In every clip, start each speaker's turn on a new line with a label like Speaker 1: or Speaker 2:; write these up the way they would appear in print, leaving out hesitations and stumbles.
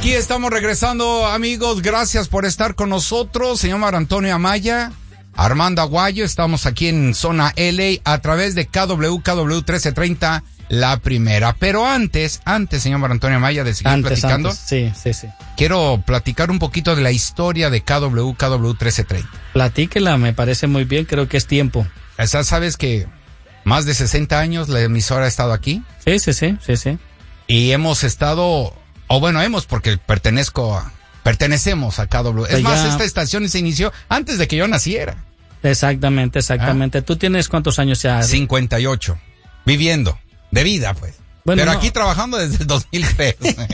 Speaker 1: Aquí estamos regresando, amigos. Gracias por estar con nosotros. Señor Mar Antonio Amaya, Armando Aguayo. Estamos aquí en Zona LA a través de KW 1330, la primera. Pero antes, señor Mar Antonio Amaya, de seguir platicando.
Speaker 2: Sí.
Speaker 1: Quiero platicar un poquito de la historia de KW 1330.
Speaker 2: Platíquela, me parece muy bien, creo que es tiempo.
Speaker 1: ¿Sabes que más de 60 años la emisora ha estado aquí?
Speaker 2: Sí.
Speaker 1: Y hemos estado, porque pertenecemos a KW. Es más, esta estación se inició antes de que yo naciera.
Speaker 2: Exactamente. ¿Tú tienes cuántos años ya?
Speaker 1: 58. Viviendo. De vida, pues.
Speaker 2: Bueno,
Speaker 1: pero aquí trabajando desde el 2003.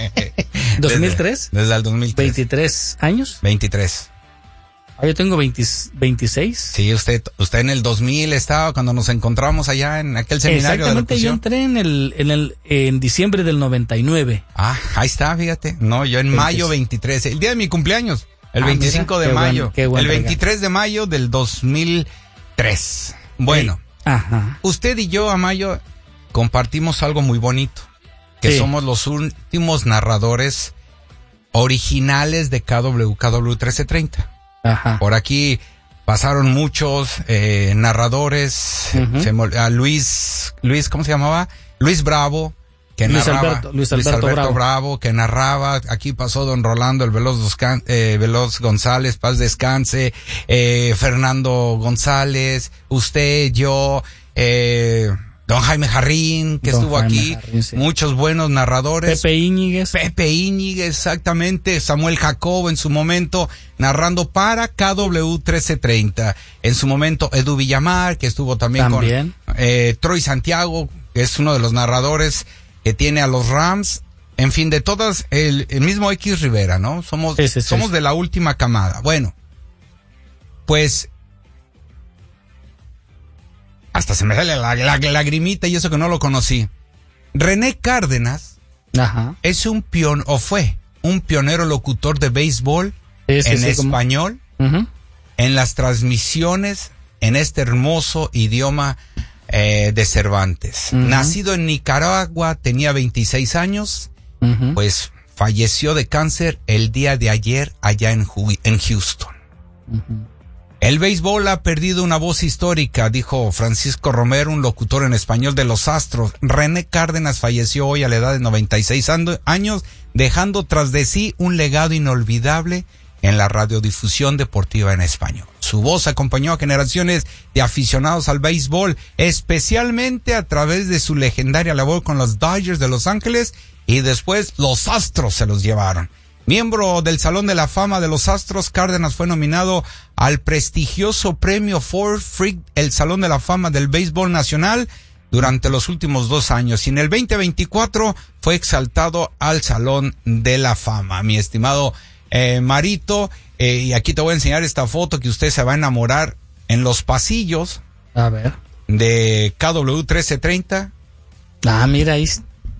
Speaker 2: ¿2003?
Speaker 1: Desde el 2003.
Speaker 2: ¿23 años? 23. Yo tengo 26.
Speaker 1: Sí, usted en el 2000 estaba cuando nos encontramos allá en aquel seminario de locución.
Speaker 2: Exactamente, yo entré en diciembre del 99.
Speaker 1: Ah, ahí está, fíjate. No, yo en mayo 23, el día de mi cumpleaños, el 25 de mayo.
Speaker 2: Qué bueno,
Speaker 1: el 23 de mayo del 2003. Bueno, usted y yo, Amayo, compartimos algo muy bonito, que somos los últimos narradores originales de KW 1330. Por aquí pasaron muchos narradores, a Luis, ¿cómo se llamaba? Luis Bravo, que narraba.
Speaker 2: Luis Alberto
Speaker 1: Bravo, que narraba. Aquí pasó don Rolando el Veloz González, paz descanse, Fernando González, usted, yo, don Jaime Jarrín, que estuvo aquí, muchos buenos narradores.
Speaker 2: Pepe Íñiguez,
Speaker 1: exactamente. Samuel Jacobo en su momento, narrando para KW 1330. En su momento, Edu Villamar, que estuvo también. Con Troy Santiago, que es uno de los narradores que tiene a los Rams. En fin, de todas, el mismo X Rivera, ¿no? Somos de la última camada. Bueno, pues hasta se me sale la lagrimita y eso que no lo conocí. René Cárdenas es fue un pionero locutor de béisbol en español, en las transmisiones en este hermoso idioma de Cervantes. Nacido en Nicaragua, tenía 26 años, pues falleció de cáncer el día de ayer allá en Houston. El béisbol ha perdido una voz histórica, dijo Francisco Romero, un locutor en español de los Astros. René Cárdenas falleció hoy a la edad de 96 años, dejando tras de sí un legado inolvidable en la radiodifusión deportiva en español. Su voz acompañó a generaciones de aficionados al béisbol, especialmente a través de su legendaria labor con los Dodgers de Los Ángeles, y después los Astros se los llevaron. Miembro del Salón de la Fama de los Astros, Cárdenas fue nominado al prestigioso premio Ford Frick, el Salón de la Fama del Béisbol Nacional, durante los últimos 2 años. Y en el 2024 fue exaltado al Salón de la Fama. Mi estimado Marito, y aquí te voy a enseñar esta foto que usted se va a enamorar en los pasillos.
Speaker 2: A ver.
Speaker 1: De KW 1330.
Speaker 2: Mira ahí.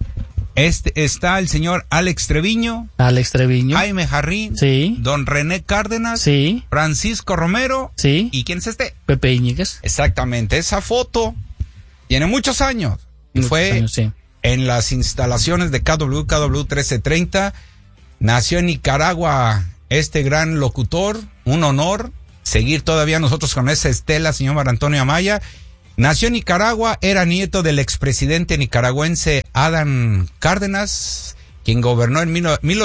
Speaker 1: Está el señor Alex Treviño, Jaime Jarrín, don René Cárdenas, Francisco Romero, ¿y quién es este?
Speaker 2: Pepe Íñiguez.
Speaker 1: Exactamente, esa foto tiene muchos años. Fue en las instalaciones de KW 1330. Nació en Nicaragua este gran locutor, un honor seguir todavía nosotros con esa estela, señor Mar Antonio Amaya. Nació en Nicaragua, era nieto del expresidente nicaragüense Adán Cárdenas, quien gobernó en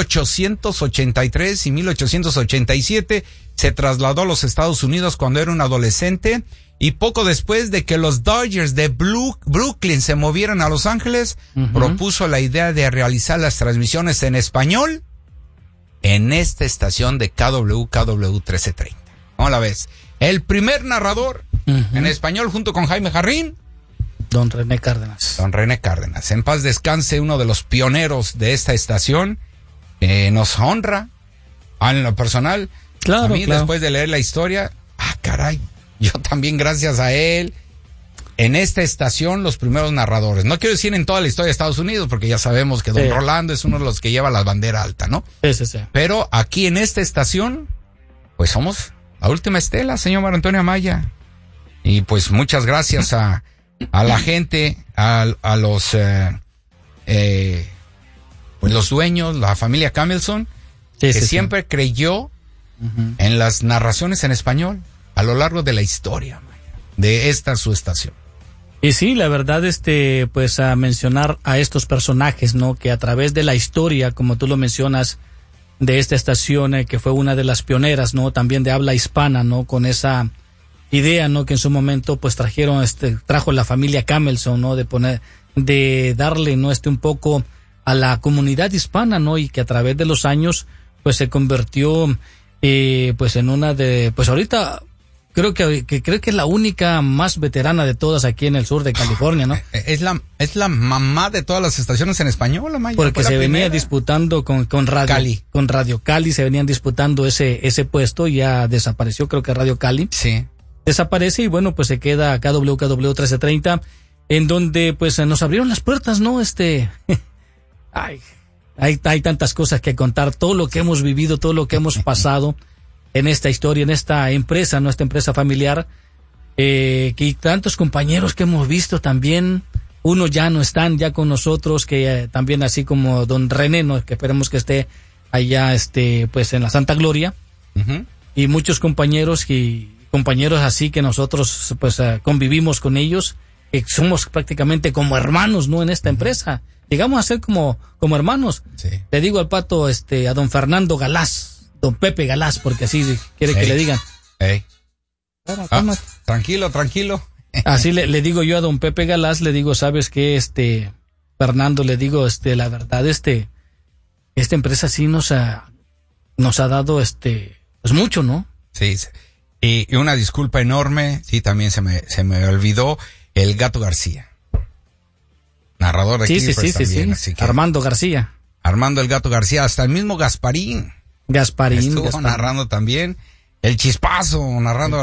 Speaker 1: 1883 y 1887. Se trasladó a los Estados Unidos cuando era un adolescente, y poco después de que los Dodgers de Brooklyn se movieran a Los Ángeles, propuso la idea de realizar las transmisiones en español en esta estación de KW 1330. ¿Cómo la ves? El primer narrador en español, junto con Jaime Jarrín,
Speaker 2: don René Cárdenas.
Speaker 1: En paz descanse, uno de los pioneros de esta estación. Nos honra, en lo personal.
Speaker 2: Claro,
Speaker 1: a mí, después de leer la historia, caray, yo también, gracias a él, en esta estación, los primeros narradores. No quiero decir en toda la historia de Estados Unidos, porque ya sabemos que don Rolando es uno de los que lleva la bandera alta, ¿no?
Speaker 2: Sí.
Speaker 1: Pero aquí en esta estación, pues somos la última estela, señor Mar Antonio Amaya. Y pues muchas gracias a la gente, a los dueños, la familia Camelson, que siempre creyó en las narraciones en español a lo largo de la historia de su estación.
Speaker 2: Y sí, la verdad, pues a mencionar a estos personajes, ¿no? Que a través de la historia, como tú lo mencionas, de esta estación, que fue una de las pioneras, ¿no? También de habla hispana, ¿no? Con esa idea, ¿no? Que en su momento, pues trajo la familia Camelson, ¿no? De darle, ¿no? Un poco a la comunidad hispana, ¿no? Y que a través de los años, pues se convirtió, pues en una de, pues ahorita, creo que es la única más veterana de todas aquí en el sur de California, ¿no?
Speaker 1: Es la mamá de todas las estaciones en español, Amaya.
Speaker 2: Porque se venía disputando con Radio Cali, se venían disputando ese puesto, y ya desapareció, creo que Radio Cali.
Speaker 1: Sí.
Speaker 2: Desaparece, y bueno, pues se queda KWKW 1330, en donde pues nos abrieron las puertas, ¿no? Hay tantas cosas que contar, todo lo que hemos vivido, todo lo que hemos pasado en esta historia, en esta empresa, nuestra empresa familiar, que tantos compañeros que hemos visto también, unos ya no están ya con nosotros, que también así como don René, ¿no? Que esperemos que esté allá, pues en la Santa Gloria, y muchos compañeros así que nosotros pues convivimos con ellos, que somos prácticamente como hermanos, ¿no? En esta empresa, llegamos a ser como hermanos. Sí. Le digo al Pato, a don Fernando Galás, don Pepe Galás, porque así quiere que le digan.
Speaker 1: Tranquilo.
Speaker 2: Así le digo yo a don Pepe Galás, le digo, ¿sabes qué? Fernando, le digo, la verdad, esta empresa sí nos ha dado, pues mucho, ¿no?
Speaker 1: Sí. Y una disculpa enorme, sí, también se me olvidó el Gato García. Narrador de Clippers también.
Speaker 2: Sí. Armando García.
Speaker 1: Armando el Gato García, hasta el mismo Gasparín. Estuvo narrando también. El Chispazo, narrando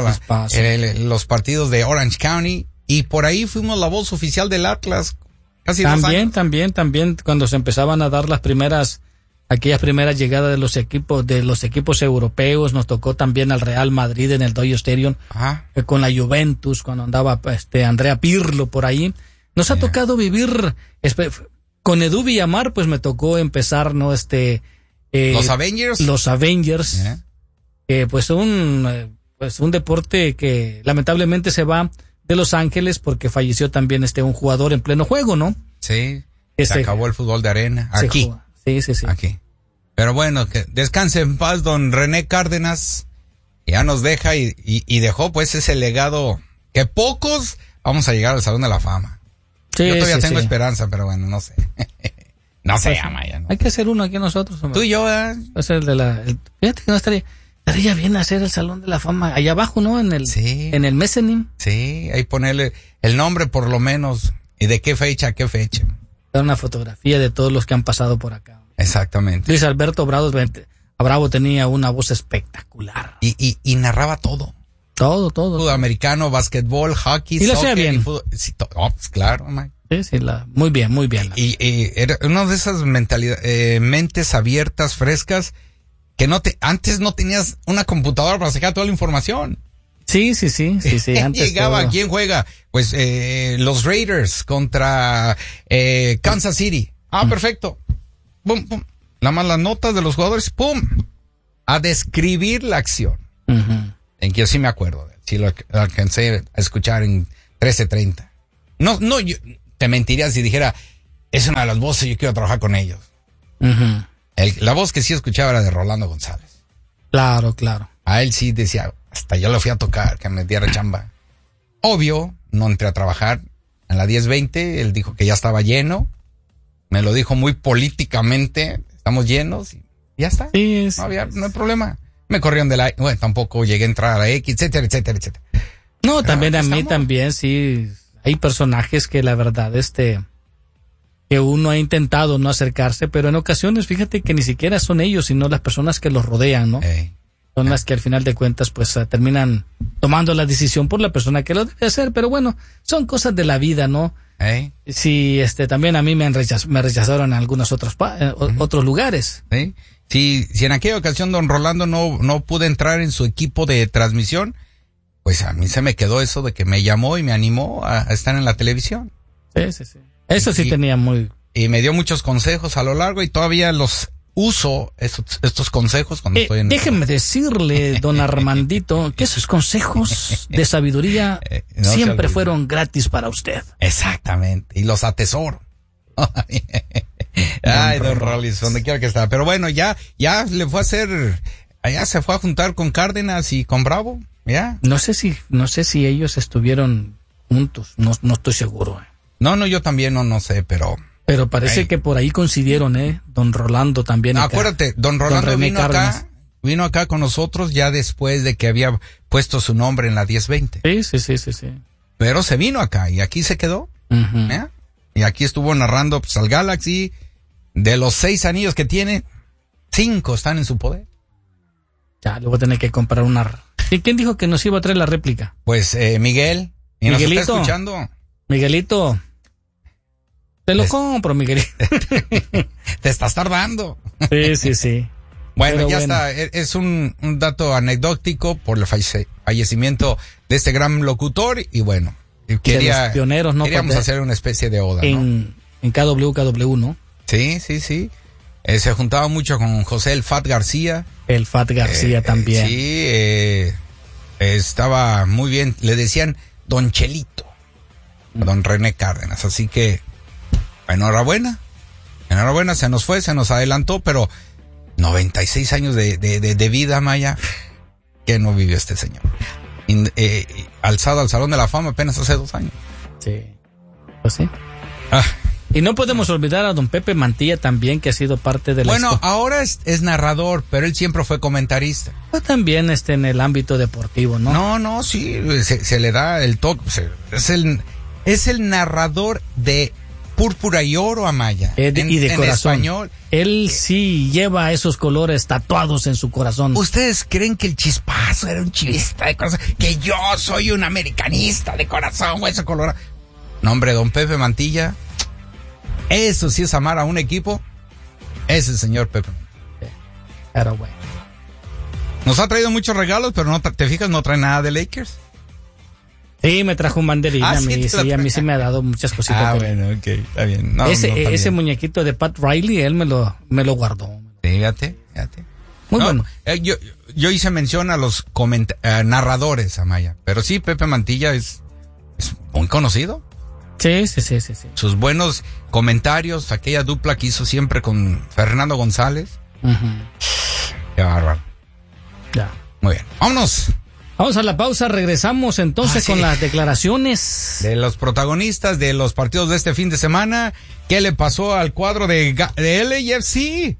Speaker 1: los partidos de Orange County. Y por ahí fuimos la voz oficial del Atlas. Casi 2 años.
Speaker 2: También, cuando se empezaban a dar aquellas primeras llegadas de los equipos europeos, nos tocó también al Real Madrid en el Dodger Stadium, con la Juventus, cuando andaba Andrea Pirlo por ahí. Nos ha tocado vivir con Edu Villamar, pues me tocó empezar, ¿no?
Speaker 1: Los Avengers.
Speaker 2: Pues un deporte que lamentablemente se va de Los Ángeles porque falleció también un jugador en pleno juego, ¿no?
Speaker 1: Sí. Se acabó el fútbol de arena. Aquí.
Speaker 2: Sí.
Speaker 1: Aquí. Pero bueno, que descanse en paz don René Cárdenas. Ya nos deja y dejó pues ese legado que pocos vamos a llegar al Salón de la Fama.
Speaker 2: Sí,
Speaker 1: yo todavía tengo esperanza, pero bueno, no sé. No sé, Amaya.
Speaker 2: Hay que hacer uno aquí nosotros, hombre.
Speaker 1: Tú y yo,
Speaker 2: Es el fíjate que no estaría bien hacer el Salón de la Fama allá abajo, ¿no? En el mezzanine.
Speaker 1: Sí, ahí ponerle el nombre por lo menos y de qué fecha a qué fecha.
Speaker 2: Dar una fotografía de todos los que han pasado por acá.
Speaker 1: Exactamente.
Speaker 2: Luis Alberto Bravo tenía una voz espectacular.
Speaker 1: Y narraba todo.
Speaker 2: Todo.
Speaker 1: Fútbol americano, básquetbol, hockey,
Speaker 2: y lo hacía bien.
Speaker 1: Sí, pues claro, Mike.
Speaker 2: Sí, muy bien.
Speaker 1: Y era una de esas mentes abiertas, frescas, que antes no tenías una computadora para sacar toda la información.
Speaker 2: Sí. Antes
Speaker 1: llegaba,
Speaker 2: todo.
Speaker 1: ¿Quién juega? Pues los Raiders contra Kansas City. Perfecto. Pum. Nada más las notas de los jugadores, pum. A describir la acción. En que yo sí me acuerdo. Sí lo alcancé a escuchar en 1330. No, yo te mentiría si dijera, es una de las voces, yo quiero trabajar con ellos. La voz que sí escuchaba era de Rolando González.
Speaker 2: Claro.
Speaker 1: A él sí decía, hasta yo lo fui a tocar, que me diera chamba. Obvio, no entré a trabajar. En la 1020, él dijo que ya estaba lleno. Me lo dijo muy políticamente, estamos llenos y ya está.
Speaker 2: Sí,
Speaker 1: no hay problema. Me corrieron de bueno, tampoco llegué a entrar a la X, etcétera.
Speaker 2: No, también a mí también, sí. Hay personajes que la verdad, que uno ha intentado no acercarse, pero en ocasiones, fíjate que ni siquiera son ellos, sino las personas que los rodean, ¿no? Son las que al final de cuentas, pues, terminan tomando la decisión por la persona que lo debe hacer, pero bueno, son cosas de la vida, ¿no? Sí, también a mí me rechazaron en algunos otros lugares.
Speaker 1: Si en aquella ocasión don Rolando no pude entrar en su equipo de transmisión, pues a mí se me quedó eso de que me llamó y me animó a estar en la televisión.
Speaker 2: Sí. Eso sí tenía muy...
Speaker 1: Y me dio muchos consejos a lo largo y todavía uso estos consejos cuando estoy en...
Speaker 2: Déjeme decirle, don Armandito, que esos consejos de sabiduría siempre fueron gratis para usted.
Speaker 1: Exactamente, y los atesoro. Ay, don Rollis, donde quiera que está. Pero bueno, ya le fue a hacer... Allá se fue a juntar con Cárdenas y con Bravo, ¿ya?
Speaker 2: No sé si ellos estuvieron juntos, no estoy seguro.
Speaker 1: No, yo también no sé, pero
Speaker 2: parece que por ahí coincidieron, don Rolando también.
Speaker 1: Acuérdate, don Rolando vino acá con nosotros ya después de que había puesto su nombre en la 1020.
Speaker 2: Sí.
Speaker 1: Pero se vino acá y aquí se quedó, ¿ya? Y aquí estuvo narrando pues, al Galaxy. De los 6 anillos que tiene, 5 están en su poder.
Speaker 2: Ya, le voy a tener que comprar una. ¿Y quién dijo que nos iba a traer la réplica?
Speaker 1: Pues Miguel. Y
Speaker 2: Miguelito,
Speaker 1: nos está escuchando.
Speaker 2: Miguelito. Te lo compro, Miguelito.
Speaker 1: Te estás tardando.
Speaker 2: Sí.
Speaker 1: Bueno, pero ya está. Es un dato anecdótico por el fallecimiento de este gran locutor. Y bueno,
Speaker 2: los pioneros, ¿no?
Speaker 1: Queríamos hacer una especie de oda,
Speaker 2: en KW, ¿no?
Speaker 1: Sí. Se juntaba mucho con José el Fat García.
Speaker 2: El Fat García también.
Speaker 1: Sí, estaba muy bien. Le decían Don Chelito, Don René Cárdenas. Así que, enhorabuena, se nos fue, se nos adelantó, pero 96 años de vida, Maya, que no vivió este señor. Alzado al Salón de la Fama apenas hace 2 años.
Speaker 2: Sí, pues sí. Y no podemos olvidar a don Pepe Mantilla también, que ha sido parte de la...
Speaker 1: Bueno, ahora es narrador, pero él siempre fue comentarista.
Speaker 2: Pues también en el ámbito deportivo, ¿no?
Speaker 1: No, sí, se le da el toque. Es el narrador de Púrpura y Oro, Amaya.
Speaker 2: Y de corazón.
Speaker 1: Español.
Speaker 2: Él sí lleva esos colores tatuados en su corazón.
Speaker 1: ¿Ustedes creen que el Chispazo era un chivista de corazón? Que yo soy un americanista de corazón, hueso colorado. No, hombre, don Pepe Mantilla... Eso sí es amar a un equipo. Es el señor Pepe.
Speaker 2: Pero bueno.
Speaker 1: Nos ha traído muchos regalos, pero no te fijas, no trae nada de Lakers.
Speaker 2: Sí, me trajo un banderín a mí sí me ha dado muchas cositas.
Speaker 1: Bueno, ok, está bien.
Speaker 2: Ese muñequito de Pat Riley, él me lo guardó.
Speaker 1: Sí, fíjate.
Speaker 2: Muy bueno.
Speaker 1: Yo hice mención a los narradores, Amaya. Pero sí, Pepe Mantilla es muy conocido.
Speaker 2: Sí.
Speaker 1: Sus buenos comentarios, aquella dupla que hizo siempre con Fernando González. Qué bárbaro.
Speaker 2: Ya.
Speaker 1: Muy bien. Vámonos.
Speaker 2: Vamos a la pausa, regresamos entonces con las declaraciones
Speaker 1: de los protagonistas de los partidos de este fin de semana. ¿Qué le pasó al cuadro de LAFC?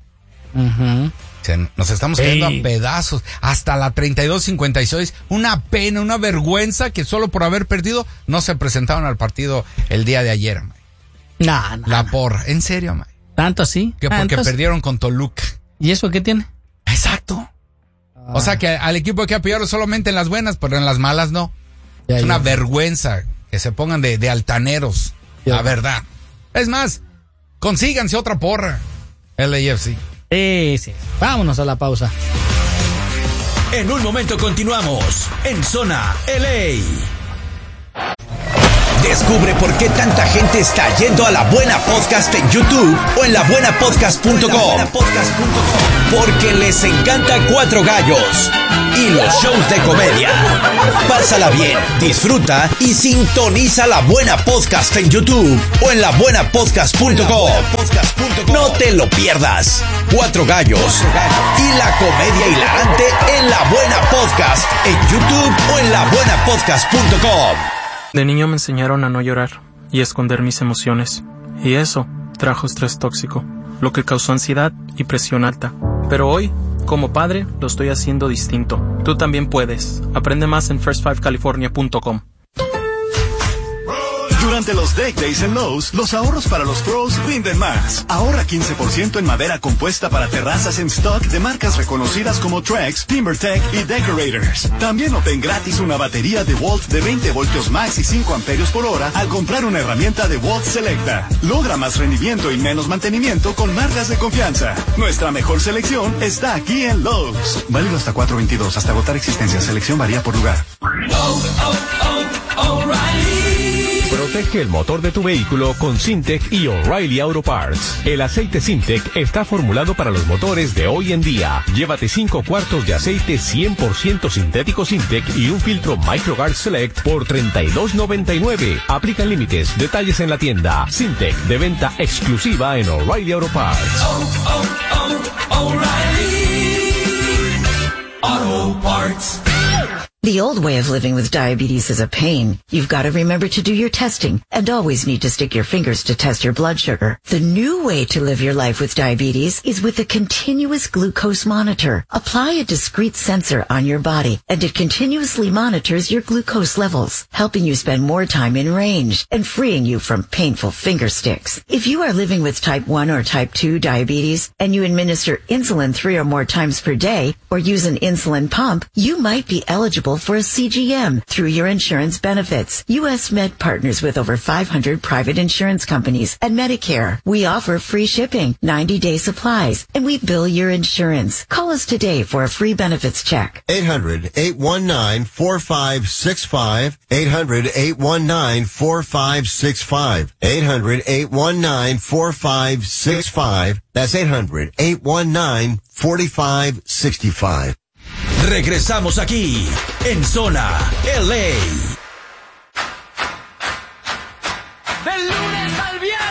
Speaker 1: Nos estamos cayendo a pedazos. Hasta la 32-56. Una pena, una vergüenza que solo por haber perdido no se presentaron al partido el día de ayer, May. La porra. En serio, May.
Speaker 2: ¿Tanto así?
Speaker 1: Que porque perdieron con Toluca.
Speaker 2: ¿Y eso qué tiene?
Speaker 1: Exacto. O sea que al equipo hay que apoyarlo solamente en las buenas, pero en las malas no. Es una vergüenza que se pongan de altaneros. La verdad. Es más, consíganse otra porra. LAFC.
Speaker 2: Sí. Vámonos a la pausa.
Speaker 3: En un momento continuamos en Zona LA. Descubre por qué tanta gente está yendo a La Buena Podcast en YouTube o en labuenapodcast.com. Porque les encanta Cuatro Gallos y los shows de comedia. Pásala bien, disfruta y sintoniza La Buena Podcast en YouTube o en labuenapodcast.com. No te lo pierdas. Cuatro Gallos y la comedia hilarante en La Buena Podcast en YouTube o en labuenapodcast.com.
Speaker 4: De niño me enseñaron a no llorar y esconder mis emociones. Y eso trajo estrés tóxico, lo que causó ansiedad y presión alta. Pero hoy, como padre, lo estoy haciendo distinto. Tú también puedes. Aprende más en first5california.com.
Speaker 5: Durante los Deck Days en Lowe's, los ahorros para los pros rinden más. Ahorra 15% en madera compuesta para terrazas en stock de marcas reconocidas como Trex, TimberTech y Decorators. También obtén gratis una batería DeWalt de 20 voltios max y 5 amperios por hora al comprar una herramienta DeWalt Selecta. Logra más rendimiento y menos mantenimiento con marcas de confianza. Nuestra mejor selección está aquí en Lowe's. Válido hasta 4/22, hasta agotar existencia. Selección varía por lugar.
Speaker 3: O'Reilly.
Speaker 6: Protege el motor de tu vehículo con Syntec y O'Reilly Auto Parts. El aceite Syntec está formulado para los motores de hoy en día. Llévate 5 cuartos de aceite 100% sintético Syntec y un filtro MicroGuard Select por $32.99. Aplican límites. Detalles en la tienda. Syntec, de venta exclusiva en O'Reilly Auto Parts.
Speaker 3: O'Reilly Auto Parts. The old way of living with diabetes is a pain. You've got to remember to do your testing and always need to stick your fingers to test your blood sugar. The new way to live your life with diabetes is with a continuous glucose monitor. Apply a discrete sensor on your body and it continuously monitors your glucose levels, helping you spend more time in range and freeing you from painful finger sticks. If you are living with type 1 or type 2 diabetes and you administer insulin 3 or more times per day or use an insulin pump, you might be eligible for a CGM through your insurance benefits. U.S. Med partners with over 500 private insurance companies and Medicare. We offer free shipping, 90-day supplies, and we bill your insurance. Call us today for a free benefits check.
Speaker 7: 800-819-4565. 800-819-4565. 800-819-4565. That's 800-819-4565.
Speaker 3: Regresamos aquí, en Zona LA.
Speaker 8: Del lunes al viernes.